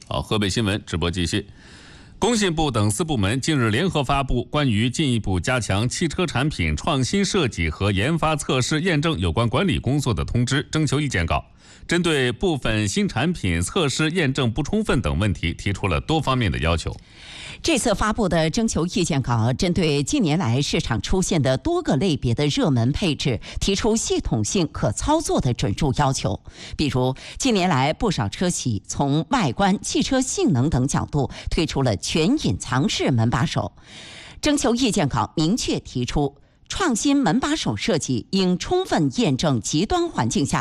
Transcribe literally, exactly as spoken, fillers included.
好，河北新闻直播继续。工信部等四部门近日联合发布关于进一步加强汽车产品创新设计和研发测试验证有关管理工作的通知征求意见稿，针对部分新产品测试验证不充分等问题提出了多方面的要求。 这次发布的征求意见稿针对近年来市场出现的多个类别的热门配置提出系统性可操作的准入要求。比如近年来不少车企从外观、汽车性能等角度推出了全隐藏式门把手。征求意见稿明确提出，创新门把手设计应充分验证极端环境下